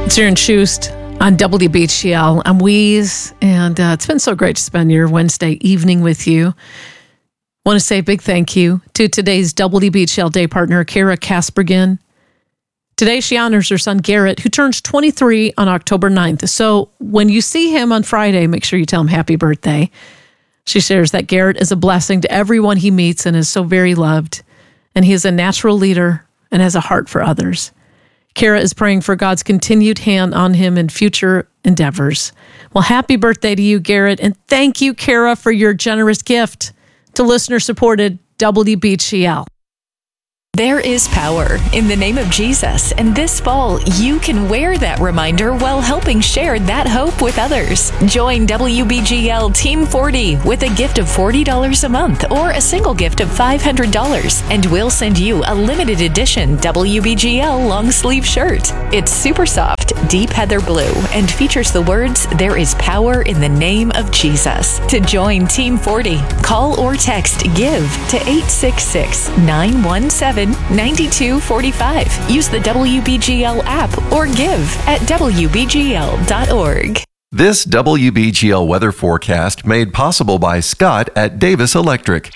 It's here in Schust on WBGL. I'm Weeze, and it's been so great to spend your Wednesday evening with you. Want to say a big thank you to today's WBGL day partner, Kara Kaspergin. Today, she honors her son, Garrett, who turns 23 on October 9th. So when you see him on Friday, make sure you tell him happy birthday. She shares that Garrett is a blessing to everyone he meets and is so very loved. And he is a natural leader and has a heart for others. Kara is praying for God's continued hand on him in future endeavors. Well, happy birthday to you, Garrett. And thank you, Kara, for your generous gift to listener-supported WBGL. There is power in the name of Jesus, and this fall, you can wear that reminder while helping share that hope with others. Join WBGL Team 40 with a gift of $40 a month or a single gift of $500, and we'll send you a limited edition WBGL long sleeve shirt. It's super soft, deep heather blue, and features the words, "There is power in the name of Jesus." To join Team 40, call or text GIVE to 866-917-9245. Use the WBGL app or give at WBGL.org. This WBGL weather forecast made possible by Scott at Davis Electric.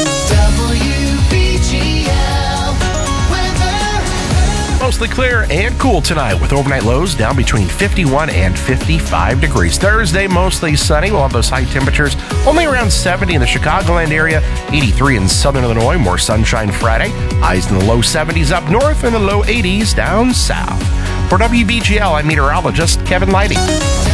Mostly clear and cool tonight with overnight lows down between 51 and 55 degrees. Thursday, mostly sunny. We'll have those high temperatures only around 70 in the Chicagoland area, 83 in southern Illinois, more sunshine Friday. Highs in the low 70s up north and the low 80s down south. For WBGL, I'm meteorologist Kevin Lighty.